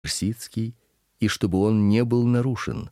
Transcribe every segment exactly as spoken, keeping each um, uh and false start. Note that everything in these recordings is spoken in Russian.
персидский, и чтобы он не был нарушен.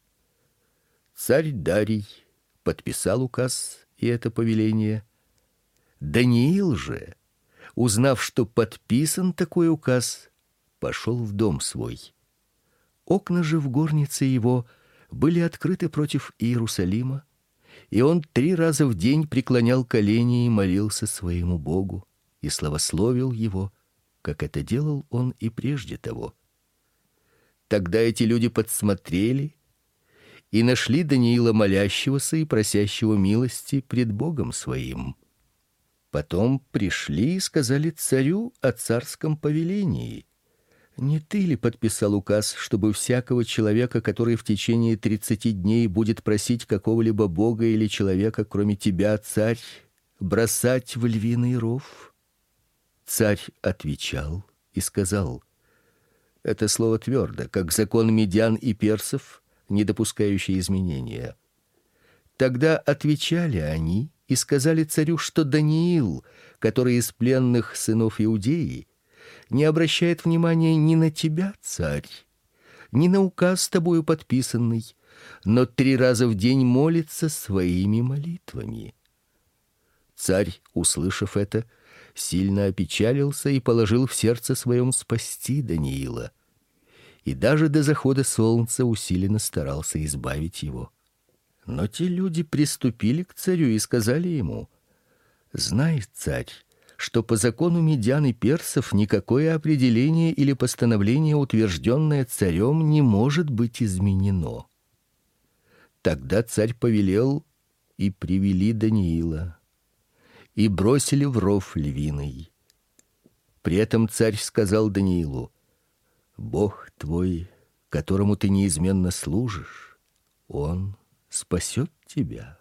Царь Дарий подписал указ и это повеление. Даниил же, узнав, что подписан такой указ, пошел в дом свой. Окна же в горнице его были открыты против Иерусалима, и он три раза в день преклонял колени и молился своему Богу и славословил его, как это делал он и прежде того. Тогда эти люди подсмотрели и нашли Даниила молящегося и просящего милости пред Богом своим. Потом пришли и сказали царю о царском повелении. Не ты ли подписал указ, чтобы всякого человека, который в течение тридцати дней будет просить какого-либо бога или человека, кроме тебя, царь, бросать в львиный ров? Царь отвечал и сказал: это слово твердо, как закон медян и персов, не допускающий изменения. Тогда отвечали они и сказали царю, что Даниил, который из пленных сынов Иудеи, не обращает внимания ни на тебя, царь, ни на указ тобою подписанный, но три раза в день молится своими молитвами. Царь, услышав это, сильно опечалился и положил в сердце своем спасти Даниила, и даже до захода солнца усиленно старался избавить его. Но те люди приступили к царю и сказали ему: знай, царь, что по закону медян и персов никакое определение или постановление, утвержденное царем, не может быть изменено. Тогда царь повелел, и привели Даниила, и бросили в ров львиный. При этом царь сказал Даниилу: Бог твой, которому ты неизменно служишь, он спасет тебя.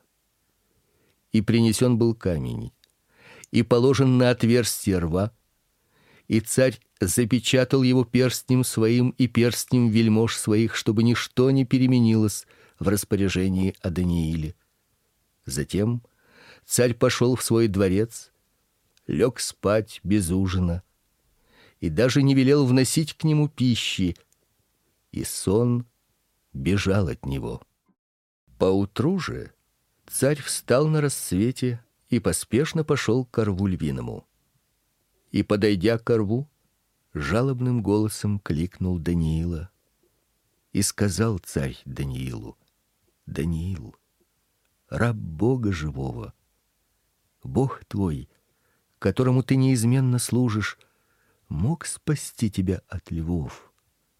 И принесен был камень, и положен на отверстие рва, и царь запечатал его перстнем своим и перстнем вельмож своих, чтобы ничто не переменилось в распоряжении о Данииле. Затем царь пошел в свой дворец, лег спать без ужина, и даже не велел вносить к нему пищи, и сон бежал от него. Поутру же царь встал на рассвете и поспешно пошел к рву львиному. И, подойдя к рву, жалобным голосом кликнул Даниила. И сказал царь Даниилу: Даниил, раб Бога живого, Бог твой, которому ты неизменно служишь, мог спасти тебя от львов.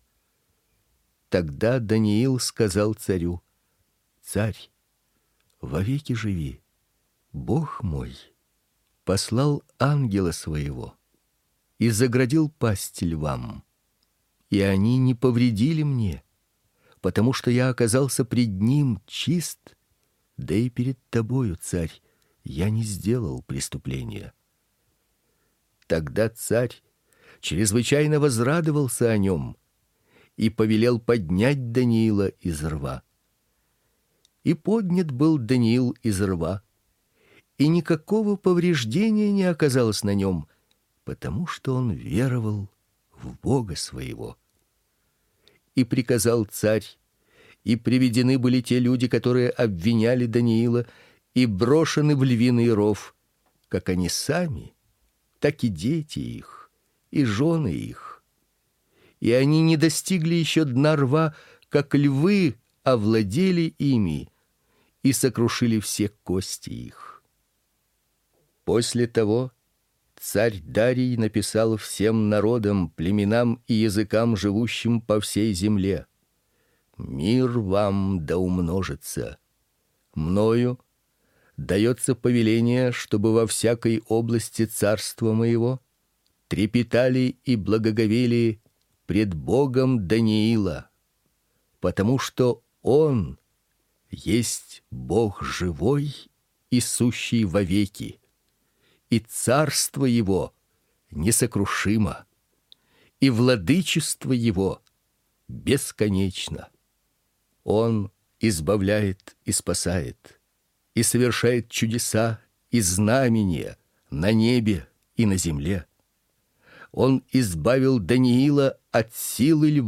Тогда Даниил сказал царю: царь, вовеки живи. Бог мой послал ангела своего и заградил пасть львам, и они не повредили мне, потому что я оказался пред ним чист, да и перед тобою, царь, я не сделал преступления. Тогда царь чрезвычайно возрадовался о нем и повелел поднять Даниила из рва. И поднят был Даниил из рва, и никакого повреждения не оказалось на нем, потому что он веровал в Бога своего. И приказал царь, и приведены были те люди, которые обвиняли Даниила, и брошены в львиный ров, как они сами, так и дети их, и жены их. И они не достигли еще дна рва, как львы овладели ими и сокрушили все кости их. После того царь Дарий написал всем народам, племенам и языкам, живущим по всей земле: мир вам да умножится. Мною дается повеление, чтобы во всякой области царства моего трепетали и благоговели пред Богом Даниила, потому что он есть Бог живой и сущий вовеки, и царство его несокрушимо, и владычество его бесконечно. Он избавляет и спасает, и совершает чудеса и знамения на небе и на земле. Он избавил Даниила от силы